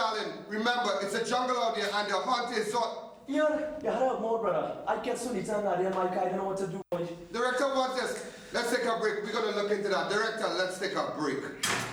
darling, remember, it's a jungle out there and the hunt is on. Ian, you had a mouth, brother. I get Sunita and Nadia, Mike, I don't know what to do. Director wants this. Let's take a break. We're going to look into that. Director, let's take a break.